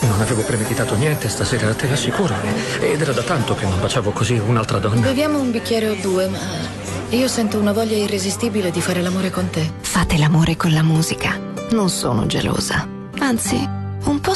Non avevo premeditato niente stasera, te l'assicuro. Ed era da tanto che non baciavo così un'altra donna. Beviamo un bicchiere o due, ma io sento una voglia irresistibile di fare l'amore con te. Fate l'amore con la musica. Non sono gelosa. Anzi, un po'